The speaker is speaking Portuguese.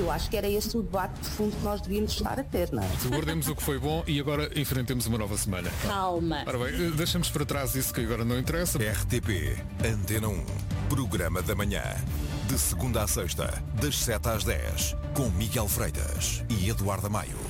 Eu acho que era este o debate de fundo que nós devíamos estar a ter, não é? Guardemos o que foi bom e agora enfrentemos uma nova semana. Calma. Ora bem, deixamos para trás isso que agora não interessa. RTP Antena 1, Programa da Manhã. De segunda à sexta, das 7 às 10, com Miguel Freitas e Eduardo Maio.